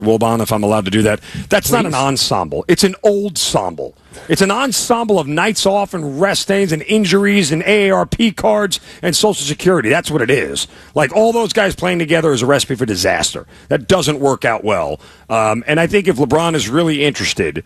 Wilbon, if I'm allowed to do that. That's Please. Not an ensemble. It's an old ensemble. It's an ensemble of nights off and rest days and injuries and AARP cards and Social Security. That's what it is. Like, all those guys playing together is a recipe for disaster. That doesn't work out well. And I think if LeBron is really interested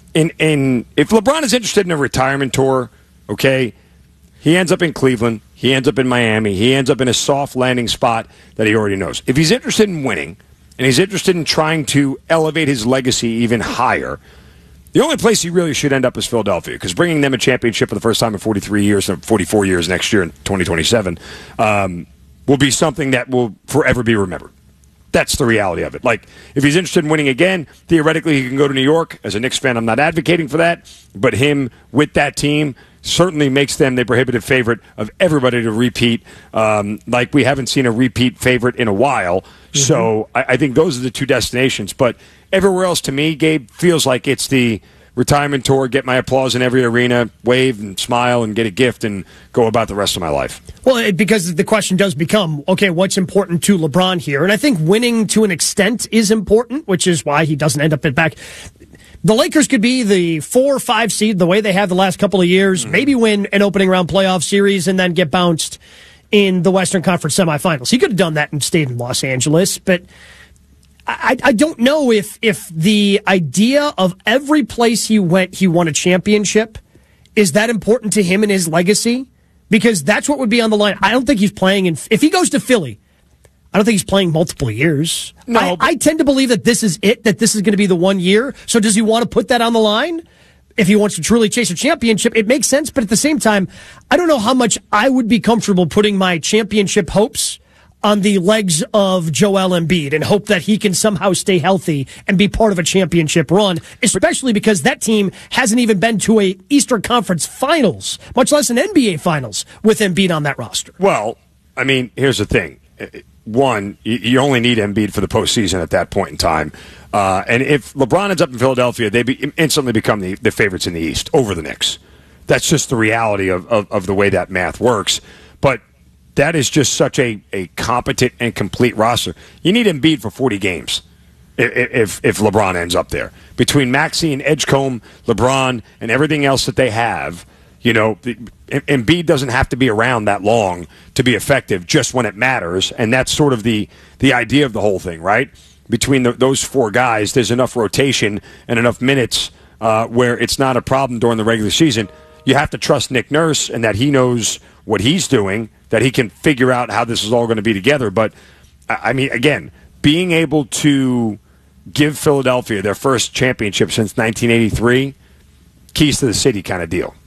if LeBron is interested in a retirement tour, okay, he ends up in Cleveland, he ends up in Miami, he ends up in a soft landing spot that he already knows. If he's interested in winning and he's interested in trying to elevate his legacy even higher, the only place he really should end up is Philadelphia, because bringing them a championship for the first time in 43 years, and 44 years next year in 2027, will be something that will forever be remembered. That's the reality of it. Like, if he's interested in winning again, theoretically he can go to New York. As a Knicks fan, I'm not advocating for that, but him with that team certainly makes them the prohibitive favorite of everybody to repeat, like we haven't seen a repeat favorite in a while. Mm-hmm. So I think those are the two destinations. But everywhere else, to me, Gabe, feels like it's the retirement tour, get my applause in every arena, wave and smile and get a gift and go about the rest of my life. Well, because the question does become, okay, what's important to LeBron here? And I think winning to an extent is important, which is why he doesn't end up back. The Lakers could be the 4 or 5 seed the way they have the last couple of years, maybe win an opening round playoff series and then get bounced in the Western Conference semifinals. He could have done that and stayed in Los Angeles, but I don't know if the idea of every place he went, he won a championship, is that important to him and his legacy? Because that's what would be on the line. I don't think he's playing if he goes to Philly, I don't think he's playing multiple years. No, I tend to believe that this is it, that this is going to be the 1 year. So does he want to put that on the line? If he wants to truly chase a championship, it makes sense. But at the same time, I don't know how much I would be comfortable putting my championship hopes on the legs of Joel Embiid and hope that he can somehow stay healthy and be part of a championship run, especially because that team hasn't even been to a Eastern Conference Finals, much less an NBA Finals, with Embiid on that roster. Well, I mean, here's the thing. One, you only need Embiid for the postseason at that point in time. And if LeBron ends up in Philadelphia, they instantly become the favorites in the East over the Knicks. That's just the reality of the way that math works. But that is just such a competent and complete roster. You need Embiid for 40 games if LeBron ends up there. Between Maxey and Edgecombe, LeBron, and everything else that they have, you know, Embiid doesn't have to be around that long to be effective just when it matters. And that's sort of the idea of the whole thing, right? Between those 4 guys, there's enough rotation and enough minutes where it's not a problem during the regular season. You have to trust Nick Nurse and that he knows what he's doing, that he can figure out how this is all going to be together. But, I mean, again, being able to give Philadelphia their first championship since 1983, keys to the city kind of deal.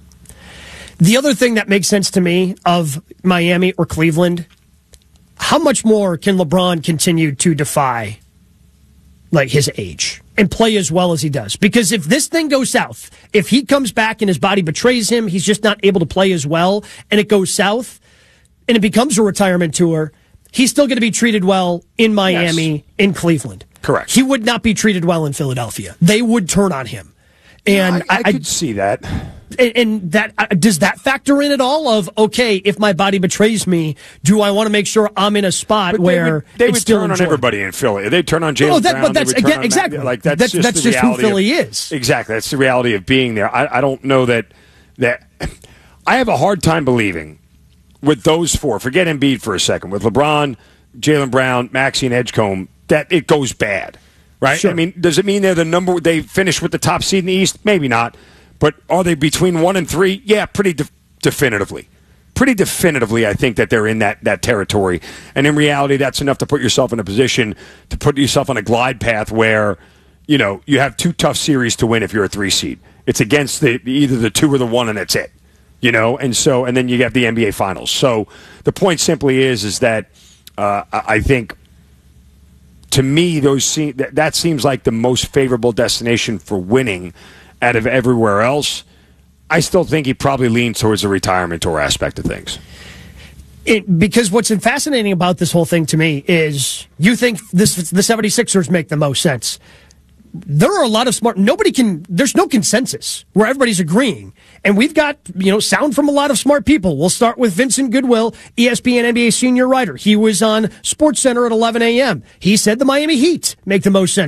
The other thing that makes sense to me of Miami or Cleveland, how much more can LeBron continue to defy like his age and play as well as he does? Because if this thing goes south, if he comes back and his body betrays him, he's just not able to play as well, and it goes south, and it becomes a retirement tour, he's still going to be treated well in Miami, in Cleveland. Correct. He would not be treated well in Philadelphia. They would turn on him. And I could see that. And that does that factor in at all? Of, okay, if my body betrays me, do I want to make sure I'm in a spot where they would turn on everybody in Philly? They'd turn on Jaylen Brown. But that's again exactly like that's just who Philly is. Exactly, that's the reality of being there. I don't know that I have a hard time believing with those 4. Forget Embiid for a second. With LeBron, Jaylen Brown, Maxey, and Edgecombe, that it goes bad. Right? Sure. I mean, does it mean they're they finish with the top seed in the East? Maybe not. But are they between 1 and 3? Yeah, pretty definitively. Pretty definitively, I think that they're in that territory. And in reality, that's enough to put yourself in a position to put yourself on a glide path where, you know, you have 2 tough series to win if you're a 3 seed. It's against either the 2 or the 1, and that's it. You know, and then you get the NBA Finals. So the point simply is that I think, to me, that seems like the most favorable destination for winning out of everywhere else. I still think he probably leans towards the retirement tour aspect of things. Because what's fascinating about this whole thing to me is you think the 76ers make the most sense. there are a lot of there's no consensus where everybody's agreeing. And we've got, sound from a lot of smart people. We'll start with Vincent Goodwill, ESPN NBA senior writer. He was on SportsCenter at 11 a.m. He said the Miami Heat make the most sense.